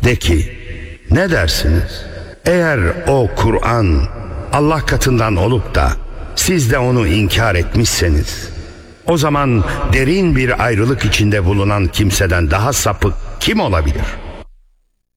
De ki, ne dersiniz? Eğer o Kur'an Allah katından olup da siz de onu inkar etmişseniz, o zaman derin bir ayrılık içinde bulunan kimseden daha sapık kim olabilir?